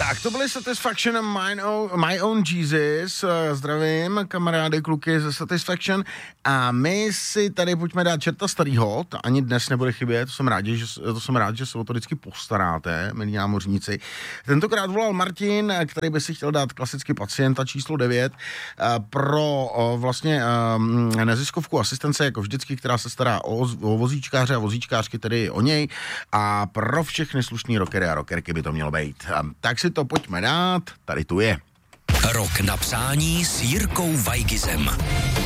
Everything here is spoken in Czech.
Tak to byly Satisfaction My Own Jesus. Zdravím kamarády, kluky ze Satisfaction. A my si tady pojďme dát čerta starýho. To ani dnes nebude chybět. To jsem rád, že se o to vždycky postaráte, milí námořníci. Tentokrát volal Martin, který by si chtěl dát klasicky pacienta číslo 9 pro vlastně neziskovku asistence, jako vždycky, která se stará o vozíčkáře a vozíčkářky, tedy o něj. A pro všechny slušný rockery a rockerky by to mělo být. Tak si to pojďme dát, tady tu je. Rok na přání s Jirkou Weigizem.